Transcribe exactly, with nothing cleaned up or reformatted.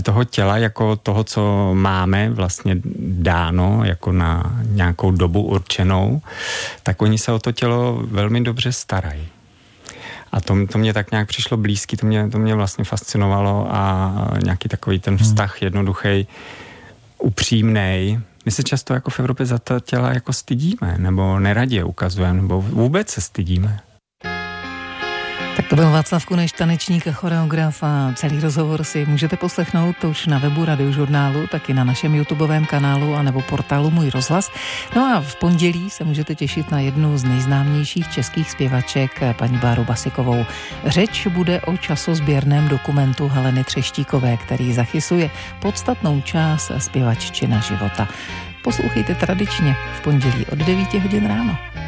toho těla jako toho, co máme vlastně dáno jako na nějakou dobu určenou, tak oni se o to tělo velmi dobře starají. A to, to mě tak nějak přišlo blízký, to mě, to mě vlastně fascinovalo a nějaký takový ten vztah jednoduchý, upřímnej. My se často jako v Evropě za ta těla jako stydíme, nebo neradě ukazujeme, nebo vůbec se stydíme. Tak to byl Václav Kuneš, tanečník a choreograf, a celý rozhovor si můžete poslechnout už na webu Radiožurnálu, taky na našem YouTubeovém kanálu a nebo portálu Můj rozhlas. No a v pondělí se můžete těšit na jednu z nejznámějších českých zpěvaček, paní Báru Basikovou. Řeč bude o časozběrném dokumentu Heleny Třeštíkové, který zachycuje podstatnou část zpěvaččina života. Poslouchejte tradičně v pondělí od devíti hodin ráno.